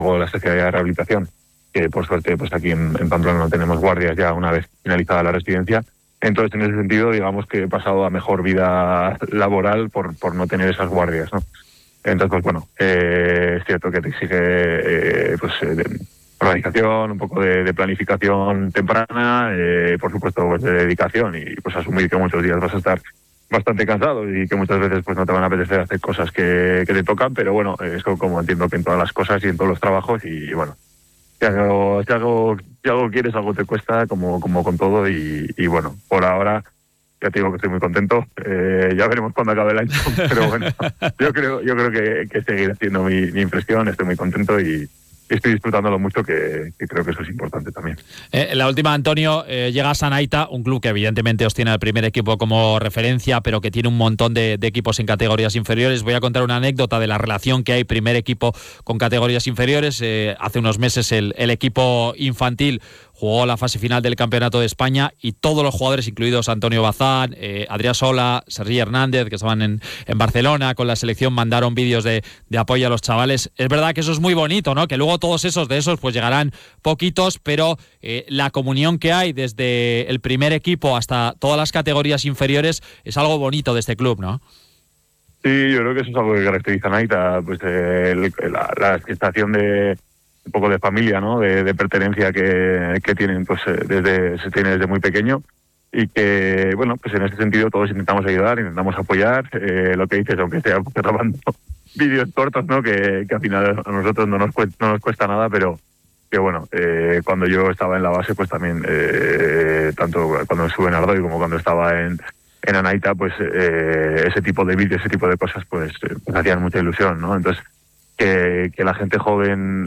la especialidad de rehabilitación, que por suerte pues aquí en Pamplona no tenemos guardias ya una vez finalizada la residencia. Entonces, en ese sentido, digamos que he pasado a mejor vida laboral por no tener esas guardias, ¿no? Entonces, pues bueno, es cierto que te exige organización, un poco de planificación temprana, por supuesto pues de dedicación y pues asumir que muchos días vas a estar bastante cansado y que muchas veces pues no te van a apetecer hacer cosas que te tocan, pero bueno, eso como entiendo que en todas las cosas y en todos los trabajos y bueno, si algo quieres, algo te cuesta, como con todo y bueno, por ahora ya te digo que estoy muy contento, ya veremos cuando acabe el año, pero bueno, yo creo que seguirá siendo mi impresión, estoy muy contento y estoy disfrutándolo mucho, que creo que eso es importante también. La última, Antonio, llega a Sanaita, un club que evidentemente os tiene el primer equipo como referencia, pero que tiene un montón de equipos en categorías inferiores. Voy a contar una anécdota de la relación que hay primer equipo con categorías inferiores. Hace unos meses el equipo infantil jugó la fase final del Campeonato de España y todos los jugadores, incluidos Antonio Bazán, Adrián Sola, Sergi Hernández, que estaban en Barcelona con la selección, mandaron vídeos de apoyo a los chavales. Es verdad que eso es muy bonito, ¿no? Que luego todos esos pues llegarán poquitos, pero la comunión que hay desde el primer equipo hasta todas las categorías inferiores es algo bonito de este club, ¿no? Sí, yo creo que eso es algo que caracteriza a Naita, pues la sensación de un poco de familia, ¿no? De pertenencia que tienen, pues se tiene desde muy pequeño y que, bueno, pues en ese sentido todos intentamos ayudar, intentamos apoyar, lo que dices, aunque sea grabando vídeos cortos, ¿no? Que al final a nosotros no nos cuesta nada, pero que bueno, cuando yo estaba en la base, pues también, tanto cuando estuve en Ardoy como cuando estaba en Anaita, pues ese tipo de vídeos, ese tipo de cosas, pues hacían mucha ilusión, ¿no? Entonces, que la gente joven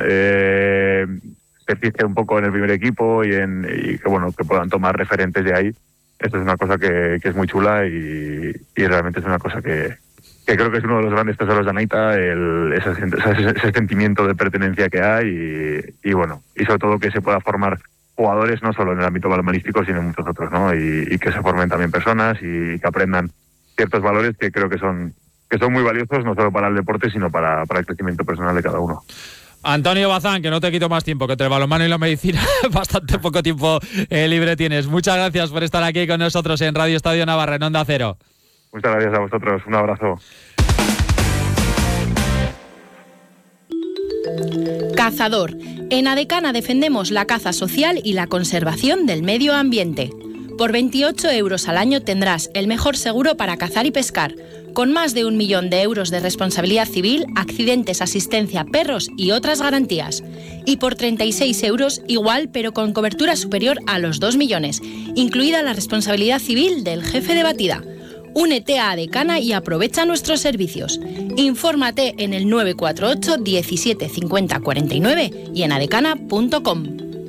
se fije un poco en el primer equipo y que bueno, que puedan tomar referentes de ahí. Esto es una cosa que es muy chula y realmente es una cosa que creo que es uno de los grandes tesoros de Anaita, ese sentimiento de pertenencia que hay y bueno, y sobre todo que se pueda formar jugadores no solo en el ámbito balonmanístico, sino en muchos otros, ¿no? Y que se formen también personas y que aprendan ciertos valores que creo que son muy valiosos, no solo para el deporte, sino para el crecimiento personal de cada uno. Antonio Bazán, que no te quito más tiempo, que entre el balonmano y la medicina bastante poco tiempo libre tienes. Muchas gracias por estar aquí con nosotros en Radio Estadio Navarra, en Onda Cero. Muchas gracias a vosotros, un abrazo. Cazador. En Adecana defendemos la caza social y la conservación del medio ambiente. Por 28 euros al año tendrás el mejor seguro para cazar y pescar, con más de 1 millón de euros de responsabilidad civil, accidentes, asistencia, perros y otras garantías. Y por 36 euros igual, pero con cobertura superior a los 2 millones, incluida la responsabilidad civil del jefe de batida. Únete a Adecana y aprovecha nuestros servicios. Infórmate en el 948 17 50 49 y en adecana.com.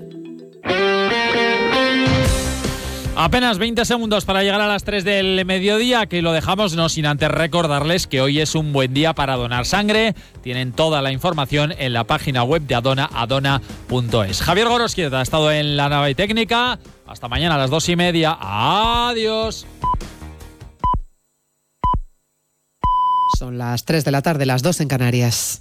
Apenas 20 segundos para llegar a las 3 del mediodía, que lo dejamos no sin antes recordarles que hoy es un buen día para donar sangre. Tienen toda la información en la página web de Adona, adona.es. Javier Gorosquieta ha estado en la nave técnica. Hasta mañana a las 2:30. Adiós. Son las 3 de la tarde, las 2 en Canarias.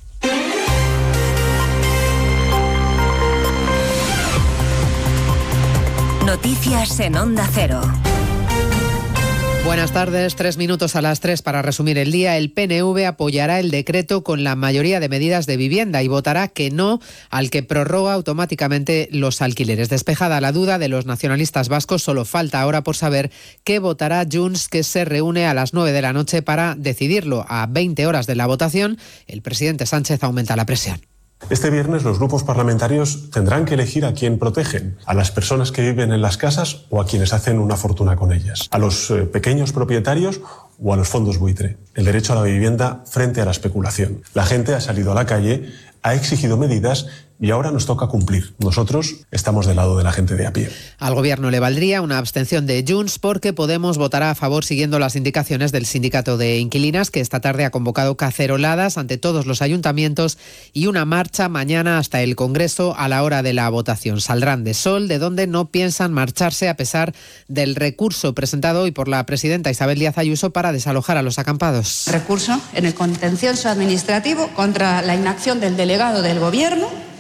Noticias en Onda Cero. Buenas tardes, 3 minutos a las 3 para resumir el día. El PNV apoyará el decreto con la mayoría de medidas de vivienda y votará que no al que prorroga automáticamente los alquileres. Despejada la duda de los nacionalistas vascos, solo falta ahora por saber qué votará Junts, que se reúne a las 9 de la noche para decidirlo. A 20 horas de la votación, el presidente Sánchez aumenta la presión. Este viernes los grupos parlamentarios tendrán que elegir a quién protegen, a las personas que viven en las casas o a quienes hacen una fortuna con ellas, a los pequeños propietarios o a los fondos buitre. El derecho a la vivienda frente a la especulación. La gente ha salido a la calle, ha exigido medidas y ahora nos toca cumplir. Nosotros estamos del lado de la gente de a pie. Al gobierno le valdría una abstención de Junts porque Podemos votará a favor siguiendo las indicaciones del sindicato de inquilinas, que esta tarde ha convocado caceroladas ante todos los ayuntamientos y una marcha mañana hasta el Congreso a la hora de la votación. Saldrán de Sol, de donde no piensan marcharse a pesar del recurso presentado hoy por la presidenta Isabel Díaz Ayuso para desalojar a los acampados. Recurso en el contencioso administrativo contra la inacción del delegado del Gobierno